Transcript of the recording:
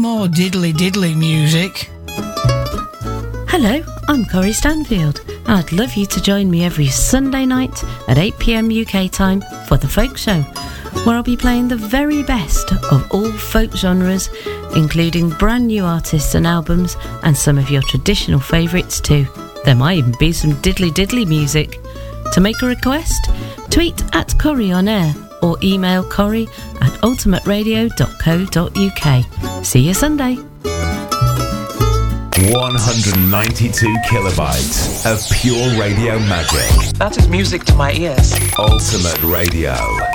more diddly music. Hello, I'm Corrie Stanfield, and I'd love you to join me every Sunday night at 8 p.m. UK time for The Folk Show, where I'll be playing the very best of all folk genres, including brand new artists and albums, and some of your traditional favourites too. There might even be some diddly music. To make a request, tweet at Corrie on air or email corrie@ultimateradio.co.uk. See you Sunday. 192 kilobytes of pure radio magic. That is music to my ears. Ultimate Radio.